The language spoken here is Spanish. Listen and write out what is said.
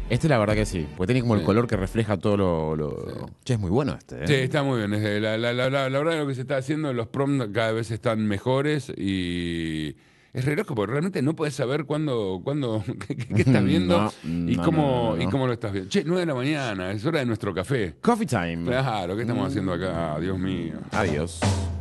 Este la verdad que sí, porque tiene como el Sí. color que refleja todo Sí. Che, es muy bueno este, ¿eh? Sí, está muy bien. La verdad lo que se está haciendo, los prompts cada vez están mejores y es re loco porque realmente no puedes saber qué estás viendo No, no, no, no, no, y no. cómo lo estás viendo. Che, 9 de la mañana, es hora de nuestro café. Coffee time. Claro, ¿qué estamos haciendo acá? Dios mío. Adiós.